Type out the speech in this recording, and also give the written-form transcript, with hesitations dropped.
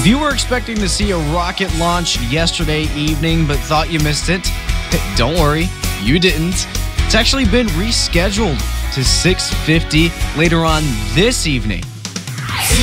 If you were expecting to see a rocket launch yesterday evening but thought you missed it, don't worry, you didn't. It's actually been rescheduled to 6:50 later on this evening.